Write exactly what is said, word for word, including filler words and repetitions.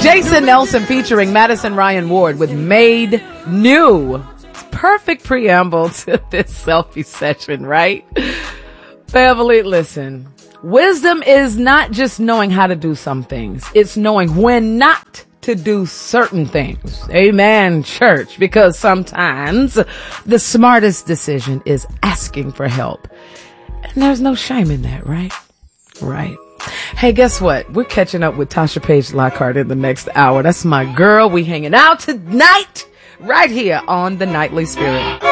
Jason Nelson featuring Madison Ryan Ward with Made New. Perfect preamble to this selfie session, right? Family, listen. Wisdom is not just knowing how to do some things. It's knowing when not to do certain things. Amen, church. Because sometimes the smartest decision is asking for help. And there's no shame in that, right? Right. Hey, guess what? We're catching up with Tasha Page Lockhart in the next hour. That's my girl. We hanging out tonight right here on The Nightly Spirit.